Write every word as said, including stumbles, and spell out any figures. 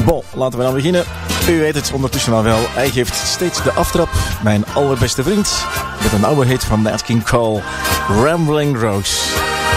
Bon, laten we dan beginnen. U weet het ondertussen al wel. Hij geeft steeds de aftrap. Mijn allerbeste vriend. Met een oude hit van Nat King Cole. Rambling Rose.